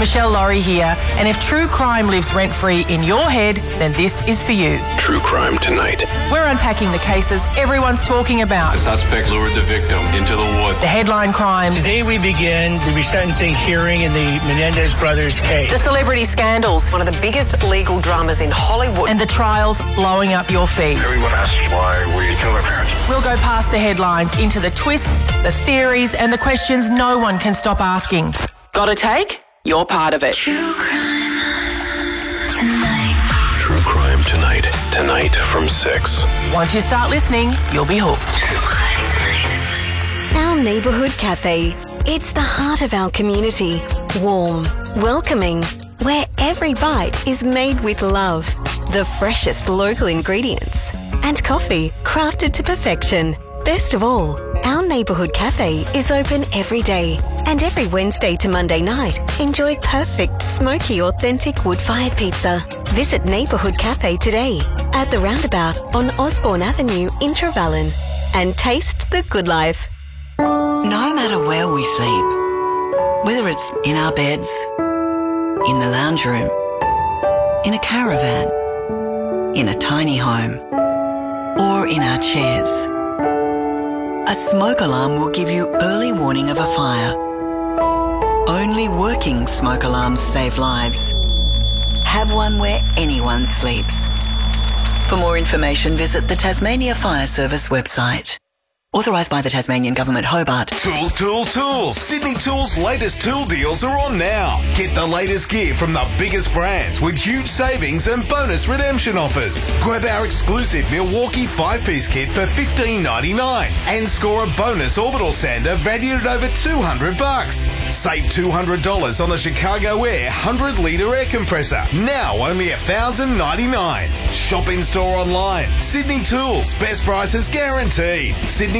Michelle Laurie here, and if true crime lives rent-free in your head, then this is for you. True Crime Tonight. We're unpacking the cases everyone's talking about. The suspect lured the victim into the woods. The headline crimes. Today we begin the resentencing hearing in the Menendez brothers case. The celebrity scandals. One of the biggest legal dramas in Hollywood. And the trials blowing up your feed. Everyone asks why we kill our parents. We'll go past the headlines into the twists, the theories, and the questions no one can stop asking. Got a take? You're part of it. True Crime Tonight. Tonight from 6. Once you start listening, you'll be hooked. Our neighbourhood cafe. It's the heart of our community. Warm, welcoming, where every bite is made with love. The freshest local ingredients. And coffee crafted to perfection. Best of all, our neighbourhood cafe is open every day. And every Wednesday to Monday night, enjoy perfect, smoky, authentic wood-fired pizza. Visit Neighbourhood Cafe today at the roundabout on Osborne Avenue in Trevellyn and taste the good life. No matter where we sleep, whether it's in our beds, in the lounge room, in a caravan, in a tiny home, or in our chairs, a smoke alarm will give you early warning of a fire. Only working smoke alarms save lives. Have one where anyone sleeps. For more information, visit the Tasmania Fire Service website. Authorised by the Tasmanian Government, Hobart. Tools. Sydney Tools' latest tool deals are on now. Get the latest gear from the biggest brands with huge savings and bonus redemption offers. Grab our exclusive Milwaukee 5-piece kit for $15.99 and score a bonus orbital sander valued at over $200. Save $200 on the Chicago Air 100-litre air compressor. Now only $1,099. Shop in store online. Sydney Tools. Best prices guaranteed.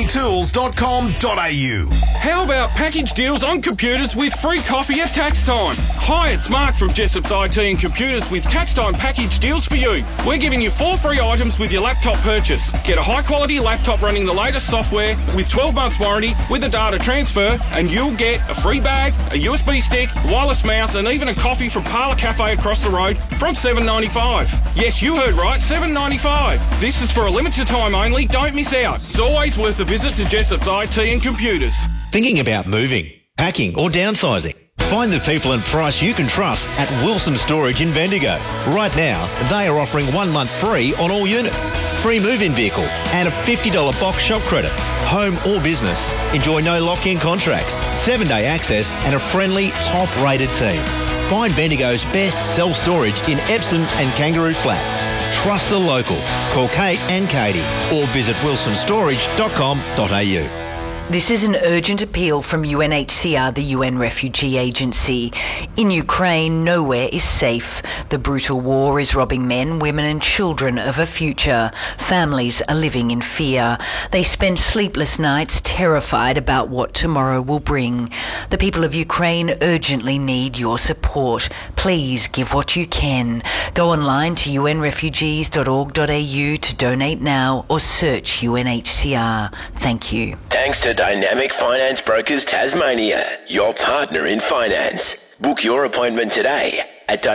SydneyTools.com.au. How about package deals on computers with free coffee at tax time? Hi, it's Mark from Jessop's IT and Computers with tax time package deals for you. We're giving you 4 free items with your laptop purchase. Get a high-quality laptop running the latest software with 12 months warranty with a data transfer, and you'll get a free bag, a USB stick, wireless mouse, and even a coffee from Parlour Cafe across the road from $7.95. Yes, you heard right, $7.95. This is for a limited time only. Don't miss out. It's always worth a visit to Jessop's IT and Computers. Thinking about moving, packing or downsizing? Find the people and price you can trust at Wilson Storage in Bendigo. Right now, they are offering 1 month free on all units, free move-in vehicle and a $50 box shop credit. Home or business, enjoy no lock-in contracts, 7-day access and a friendly, top-rated team. Find Bendigo's best self-storage in Epsom and Kangaroo Flat. Trust a local. Call Kate and Katie or visit wilsonstorage.com.au. This is an urgent appeal from UNHCR, the UN Refugee Agency. In Ukraine, nowhere is safe. The brutal war is robbing men, women and children of a future. Families are living in fear. They spend sleepless nights terrified about what tomorrow will bring. The people of Ukraine urgently need your support. Please give what you can. Go online to unrefugees.org.au to donate now or search UNHCR. Thank you. Thanks to Dynamic Finance Brokers Tasmania, your partner in finance. Book your appointment today at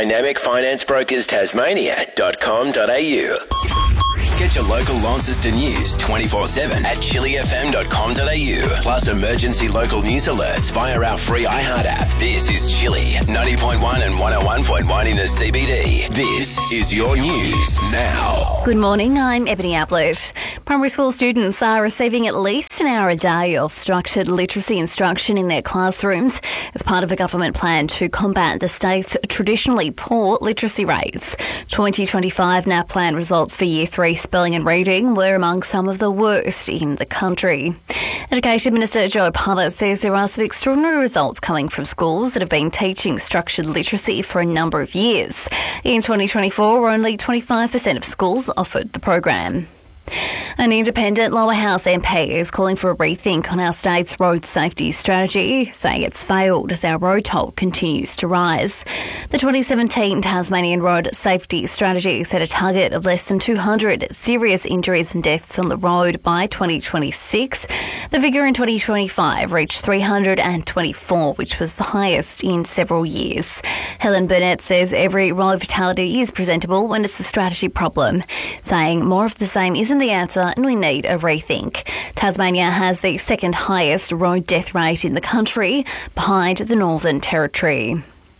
dynamicfinanceBrokersTasmania.com.au. Get your local Launceston news 24/7 at chillyfm.com.au. Plus emergency local news alerts via our free iHeart app. This is Chilly 90.1 and 101.1 in the CBD. This is your news now. Good morning, I'm Ebony Ablett. Primary school students are receiving at least an hour a day of structured literacy instruction in their classrooms as part of a government plan to combat the state's traditionally poor literacy rates. 2025 NAPLAN results for Year 3 spelling and reading were among some of the worst in the country. Education Minister Joe Pallett says there are some extraordinary results coming from schools that have been teaching structured literacy for a number of years. In 2024, only 25% of schools offered the program. An independent Lower House MP is calling for a rethink on our state's road safety strategy, saying it's failed as our road toll continues to rise. The 2017 Tasmanian Road Safety Strategy set a target of less than 200 serious injuries and deaths on the road by 2026. The figure in 2025 reached 324, which was the highest in several years. Helen Burnett says every road fatality is presentable when it's a strategy problem, saying more of the same isn't the answer and we need a rethink. Tasmania has the second highest road death rate in the country, behind the Northern Territory.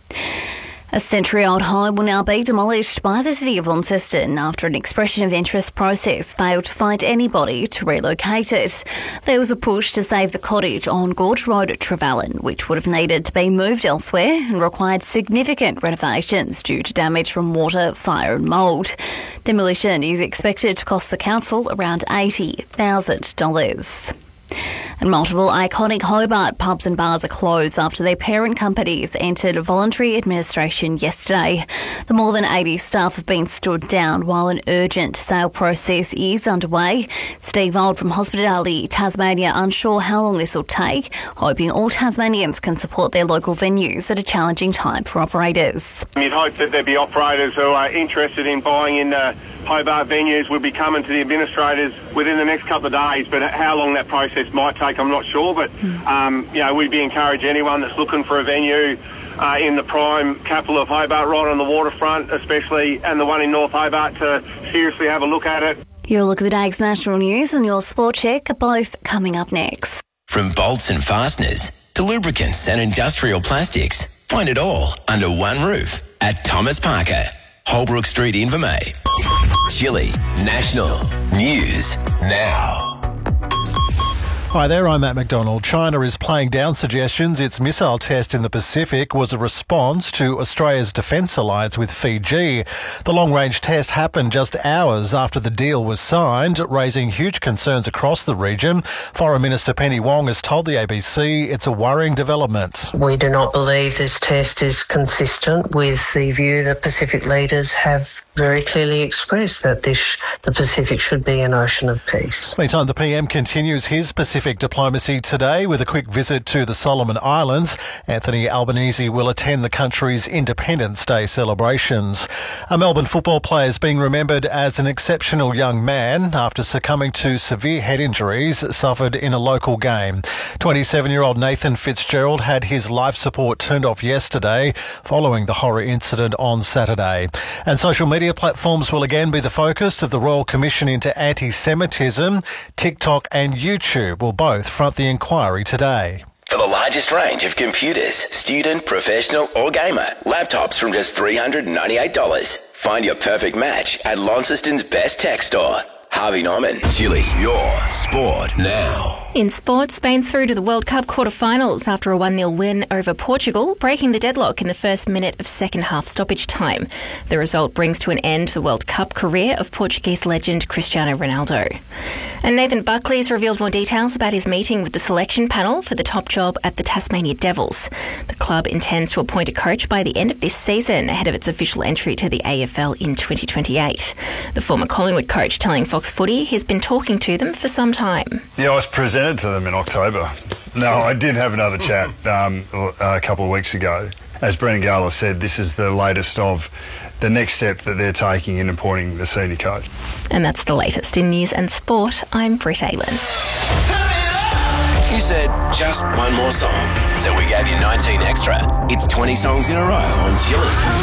A century-old home will now be demolished by the City of Launceston after an expression of interest process failed to find anybody to relocate it. There was a push to save the cottage on Gorge Road at Trevallyn, which would have needed to be moved elsewhere and required significant renovations due to damage from water, fire and mould. Demolition is expected to cost the council around $80,000. And multiple iconic Hobart pubs and bars are closed after their parent companies entered voluntary administration yesterday. The more than 80 staff have been stood down while an urgent sale process is underway. Steve Old from Hospitality Tasmania unsure how long this will take, hoping all Tasmanians can support their local venues at a challenging time for operators. You'd hope that there'd be operators who are interested in buying in Hobart venues would be coming to the administrators within the next couple of days, but how long that process might take, I'm not sure. But, we'd be encouraging anyone that's looking for a venue in the prime capital of Hobart, right on the waterfront especially, and the one in North Hobart, to seriously have a look at it. Your look at the day's national news and your sport check are both coming up next. From bolts and fasteners to lubricants and industrial plastics, find it all under one roof at Thomas Parker, Holbrook Street, Invermay. Chile National News Now. Hi there, I'm Matt McDonald. China is playing down suggestions its missile test in the Pacific was a response to Australia's defence alliance with Fiji. The long-range test happened just hours after the deal was signed, raising huge concerns across the region. Foreign Minister Penny Wong has told the ABC it's a worrying development. We do not believe this test is consistent with the view that Pacific leaders have very clearly expressed, that the Pacific should be an ocean of peace. Meantime, the PM continues his Pacific diplomacy today with a quick visit to the Solomon Islands. Anthony Albanese will attend the country's Independence Day celebrations. A Melbourne football player is being remembered as an exceptional young man after succumbing to severe head injuries suffered in a local game. 27-year-old Nathan Fitzgerald had his life support turned off yesterday following the horror incident on Saturday. And social media platforms will again be the focus of the Royal Commission into Anti-Semitism. TikTok and YouTube will both front the inquiry today. For the largest range of computers, student, professional or gamer, laptops from just $398. Find your perfect match at Launceston's best tech store. Harvey Norman, Chile, your sport now. In sport, Spain's through to the World Cup quarter-finals after a 1-0 win over Portugal, breaking the deadlock in the first minute of second-half stoppage time. The result brings to an end the World Cup career of Portuguese legend Cristiano Ronaldo. And Nathan Buckley's revealed more details about his meeting with the selection panel for the top job at the Tasmania Devils. The club intends to appoint a coach by the end of this season, ahead of its official entry to the AFL in 2028. The former Collingwood coach telling Fox Footy he's been talking to them for some time. Yeah, I was presented to them in October. No, I did have another chat a couple of weeks ago. As Brendan Gala said, this is the latest of the next step that they're taking in appointing the senior coach. And that's the latest in news and sport. I'm Britt Aylen. You said just one more song, so we gave you 19 extra. It's 20 songs in a row on Chili.